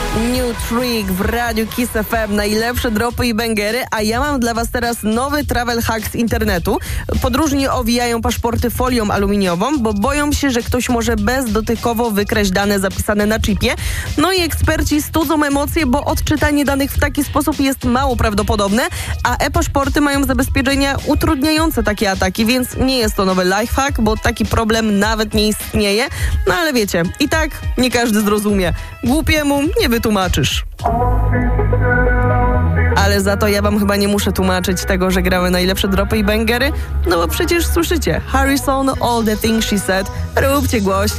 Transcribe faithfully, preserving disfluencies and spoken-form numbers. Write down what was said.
New Trick w Radiu Kiss F M. Najlepsze dropy i bangery, a ja mam dla was teraz nowy travel hack z internetu. Podróżni owijają paszporty folią aluminiową, bo boją się, że ktoś może bezdotykowo wykraść dane zapisane na chipie. No i eksperci studzą emocje, bo odczytanie danych w taki sposób jest mało prawdopodobne, a e-paszporty mają zabezpieczenia utrudniające takie ataki, więc nie jest to nowy lifehack, bo taki problem nawet nie istnieje. No ale wiecie, i tak nie każdy zrozumie. Głupiemu nie wytłumaczysz. Ale za to ja wam chyba nie muszę tłumaczyć tego, że grały najlepsze dropy i bangery, no bo przecież słyszycie Harrison, All the Things She Said. Róbcie głośno.